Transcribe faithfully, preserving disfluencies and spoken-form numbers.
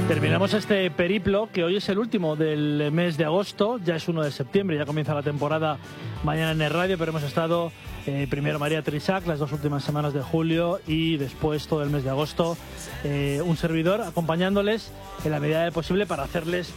Terminamos este periplo, que hoy es el último del mes de agosto, ya es uno de septiembre, ya comienza la temporada mañana en el radio, pero hemos estado eh, primero María Trisac, las dos últimas semanas de julio, y después todo el mes de agosto, eh, un servidor acompañándoles en la medida de posible para hacerles